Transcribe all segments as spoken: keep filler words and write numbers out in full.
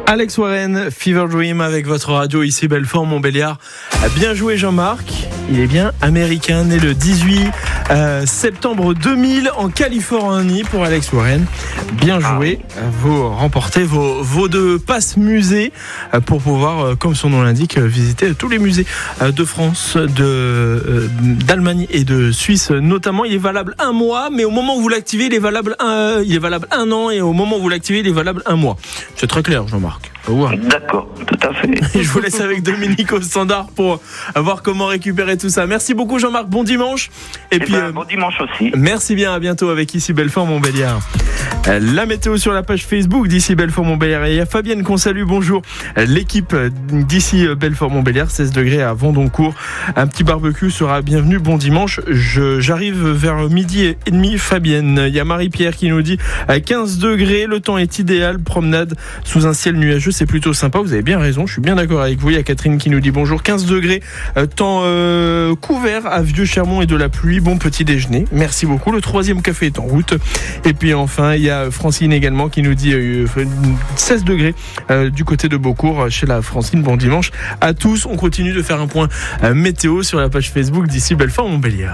Alex Warren, Fever Dream avec votre radio ici Belfort Montbéliard. Bien joué Jean-Marc, il est bien américain, né le dix-huit euh, septembre deux mille en Californie pour Alex Warren. Bien joué, vous remportez vos, vos deux passes musées pour pouvoir, comme son nom l'indique, visiter tous les musées de France, de, d'Allemagne et de Suisse notamment. Il est valable un mois, mais au moment où vous l'activez, il est valable un, il est valable un an et au moment où vous l'activez, il est valable un mois. C'est très clair Jean-Marc. Ouais. D'accord, tout à fait. Et je vous laisse avec Dominique au standard pour voir comment récupérer tout ça. Merci beaucoup Jean-Marc, bon dimanche. Et, et puis ben, euh, bon dimanche aussi. Merci bien, à bientôt avec ici Belfort Montbéliard. La météo sur la page Facebook d'ici Belfort Montbéliard. Et il y a Fabienne qu'on salue, bonjour. L'équipe d'ici Belfort Montbéliard, seize degrés à Vendoncourt. Un petit barbecue sera bienvenu, bon dimanche. Je, j'arrive vers midi et demi, Fabienne. Il y a Marie-Pierre qui nous dit quinze degrés, le temps est idéal, promenade sous un ciel nuageux, c'est plutôt sympa, vous avez bien raison, je suis bien d'accord avec vous. Il y a Catherine qui nous dit bonjour, quinze degrés, euh, temps euh, couvert à Vieux-Chermont et de la pluie, bon petit déjeuner, merci beaucoup, le troisième café est en route. Et puis enfin il y a Francine également qui nous dit euh, seize degrés euh, du côté de Beaucourt, chez la Francine, bon dimanche à tous. On continue de faire un point euh, météo sur la page Facebook d'ici Belfort Montbéliard.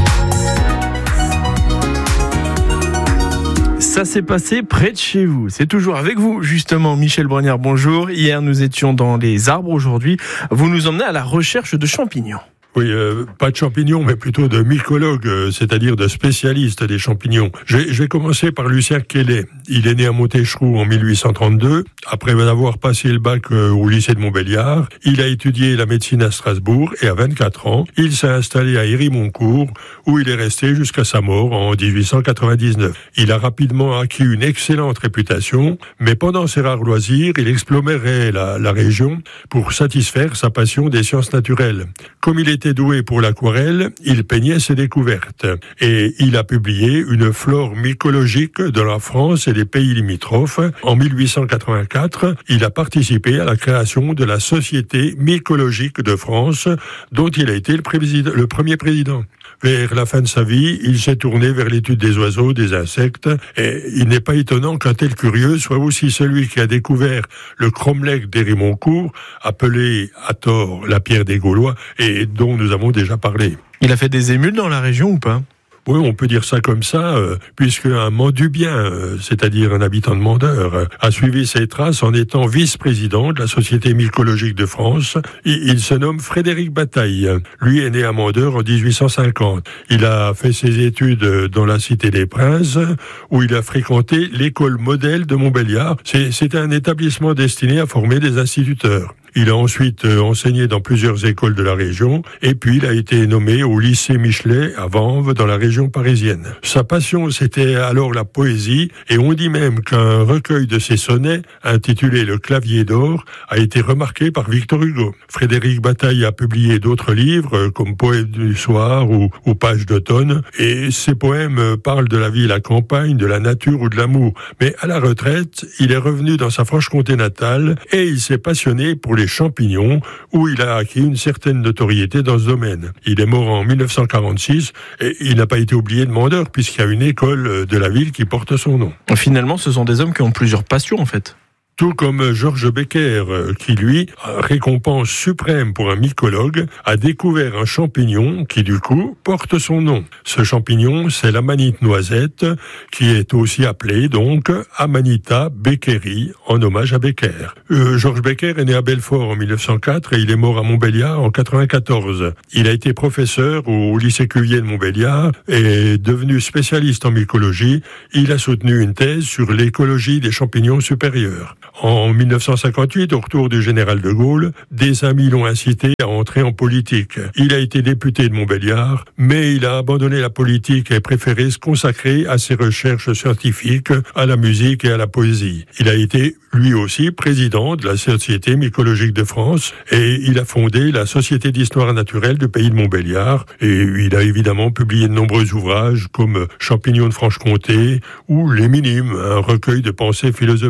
Ça s'est passé près de chez vous. C'est toujours avec vous, justement, Michel Brognard, bonjour. Hier, nous étions dans les arbres. Aujourd'hui, vous nous emmenez à la recherche de champignons. Oui, euh, pas de champignons, mais plutôt de mycologues, euh, c'est-à-dire de spécialistes des champignons. Je vais, je vais commencer par Lucien Quélet. Il est né à Montécheroux en mille huit cent trente-deux. Après avoir passé le bac euh, au lycée de Montbéliard, il a étudié la médecine à Strasbourg et à vingt-quatre ans, il s'est installé à Héry-Moncourt, où il est resté jusqu'à sa mort en dix-huit cent quatre-vingt-dix-neuf. Il a rapidement acquis une excellente réputation, mais pendant ses rares loisirs, il explorait la, la région pour satisfaire sa passion des sciences naturelles. Comme il était doué pour l'aquarelle, il peignait ses découvertes et il a publié une flore mycologique de la France et des pays limitrophes. En mille huit cent quatre-vingt-quatre, il a participé à la création de la Société mycologique de France, dont il a été le, président, le premier président. Vers la fin de sa vie, il s'est tourné vers l'étude des oiseaux, des insectes, et il n'est pas étonnant qu'un tel curieux soit aussi celui qui a découvert le cromlech d'Héry-Moncourt, appelé à tort la pierre des Gaulois, et dont nous avons déjà parlé. Il a fait des émules dans la région ou pas ? Oui, on peut dire ça comme ça, euh, puisque un Mandubien, euh, c'est-à-dire un habitant de Mandeur, euh, a suivi ses traces en étant vice-président de la Société mycologique de France. Il, il se nomme Frédéric Bataille. Lui est né à Mandeur en dix-huit cent cinquante. Il a fait ses études dans la Cité des Princes, où il a fréquenté l'école modèle de Montbéliard. C'est, c'est un établissement destiné à former des instituteurs. Il a ensuite enseigné dans plusieurs écoles de la région et puis il a été nommé au lycée Michelet à Vanves dans la région parisienne. Sa passion, c'était alors la poésie et on dit même qu'un recueil de ses sonnets intitulé Le Clavier d'or a été remarqué par Victor Hugo. Frédéric Bataille a publié d'autres livres comme Poèmes du soir ou, ou Pages d'automne et ses poèmes parlent de la vie, la campagne, de la nature ou de l'amour. Mais à la retraite, il est revenu dans sa Franche-Comté natale et il s'est passionné pour les champignons, où il a acquis une certaine notoriété dans ce domaine. Il est mort en mille neuf cent quarante-six et il n'a pas été oublié de Mandeur, puisqu'il y a une école de la ville qui porte son nom. Finalement, ce sont des hommes qui ont plusieurs passions, en fait. Tout comme Georges Becker, qui lui, récompense suprême pour un mycologue, a découvert un champignon qui du coup porte son nom. Ce champignon, c'est l'amanite noisette, qui est aussi appelé donc Amanita beckeri, en hommage à Becker. Euh, Georges Becker est né à Belfort en mille neuf cent quatre et il est mort à Montbéliard en quatre-vingt-quatorze. Il a été professeur au lycée Cuvier de Montbéliard et devenu spécialiste en mycologie. Il a soutenu une thèse sur l'écologie des champignons supérieurs. En mille neuf cent cinquante-huit, au retour du général de Gaulle, des amis l'ont incité à entrer en politique. Il a été député de Montbéliard, mais il a abandonné la politique et préféré se consacrer à ses recherches scientifiques, à la musique et à la poésie. Il a été, lui aussi, président de la Société mycologique de France et il a fondé la Société d'histoire naturelle du pays de Montbéliard. Et il a évidemment publié de nombreux ouvrages comme Champignons de Franche-Comté ou Les Minimes, un recueil de pensées philosophiques.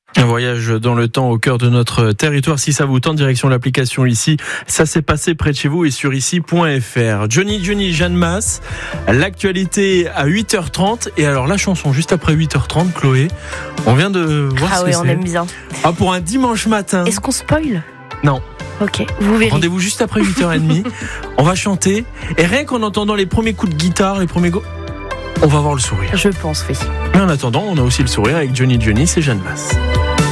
Un voyage dans le temps au cœur de notre territoire. Si ça vous tente, direction l'application Ici. Ça s'est passé près de chez vous et sur ici point f r. Johnny Johnny, Jeanne Masse. L'actualité à huit heures trente. Et alors la chanson juste après huit heures trente, Chloé. On vient de voir Ah ce oui, que on c'est. aime bien. Ah, pour un dimanche matin. Est-ce qu'on spoil ? Non. Ok, vous verrez. Rendez-vous juste après huit heures trente. On va chanter. Et rien qu'en entendant les premiers coups de guitare, les premiers go... on va avoir le sourire. Je pense, oui. Mais en attendant, on a aussi le sourire avec Johnny Johnny, c'est Jeanne Masse.